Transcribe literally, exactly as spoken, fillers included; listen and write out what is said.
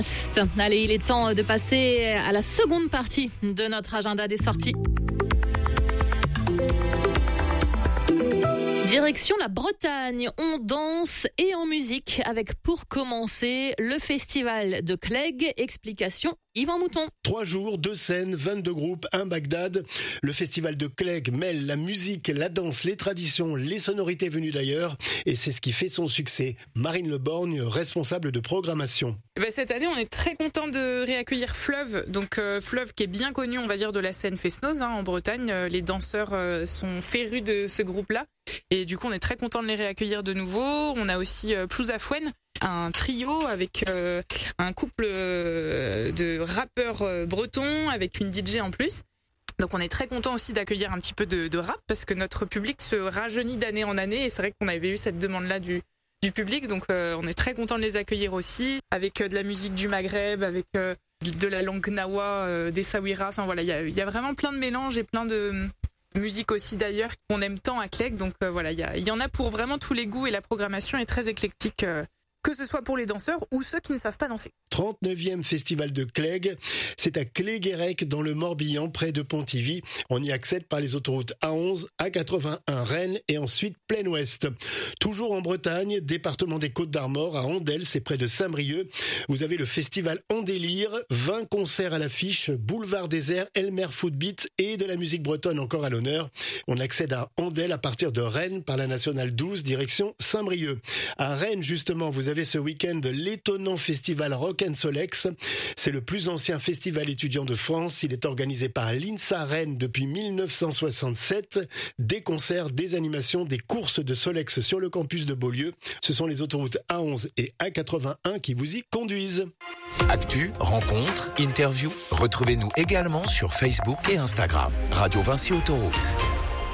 Allez, il est temps de passer à la seconde partie de notre agenda des sorties. Direction la Bretagne, on danse et en musique avec pour commencer le festival de Clegg. Explication Yvan Mouton. Trois jours, deux scènes, vingt-deux groupes, un Bagdad. Le festival de Clegg mêle la musique, la danse, les traditions, les sonorités venues d'ailleurs. Et c'est ce qui fait son succès. Marine Le Borgne, responsable de programmation. Ben cette année, on est très content de réaccueillir Fleuve. Donc euh, Fleuve qui est bien connu, on va dire, de la scène festnoz hein, en Bretagne. Euh, les danseurs euh, sont férus de ce groupe-là. Et du coup, on est très content de les réaccueillir de nouveau. On a aussi euh, Plouzafouen, un trio avec euh, un couple euh, de rappeurs euh, bretons avec une D J en plus. Donc on est très content aussi d'accueillir un petit peu de, de rap parce que notre public se rajeunit d'année en année et c'est vrai qu'on avait eu cette demande-là du, du public. Donc euh, on est très content de les accueillir aussi avec euh, de la musique du Maghreb, avec euh, de la langue gnawa, euh, des saouira. Enfin voilà, il y a, y a vraiment plein de mélanges et plein de musique aussi d'ailleurs qu'on aime tant à Clegg. Donc euh, voilà, il y, a, y en a pour vraiment tous les goûts et la programmation est très éclectique. Euh, que ce soit pour les danseurs ou ceux qui ne savent pas danser. trente-neuvième festival de Clegg, c'est à Cléguérec dans le Morbihan, près de Pontivy. On y accède par les autoroutes A onze, A quatre-vingt-un Rennes et ensuite Plaine Ouest. Toujours en Bretagne, département des Côtes-d'Armor, à Andelle, c'est près de Saint-Brieuc. Vous avez le festival En Délire, vingt concerts à l'affiche, boulevard désert, Elmer Footbeat et de la musique bretonne encore à l'honneur. On accède à Andelle à partir de Rennes par la nationale douze, direction Saint-Brieuc. À Rennes, justement, vous avez ce week-end l'étonnant festival Rock and Solex. C'est le plus ancien festival étudiant de France. Il est organisé par l'INSA Rennes depuis mille neuf cent soixante-sept. Des concerts, des animations, des courses de Solex sur le campus de Beaulieu. Ce sont les autoroutes A onze et A quatre-vingt-un qui vous y conduisent. Actu, rencontres, interviews. Retrouvez-nous également sur Facebook et Instagram. Radio Vinci Autoroute.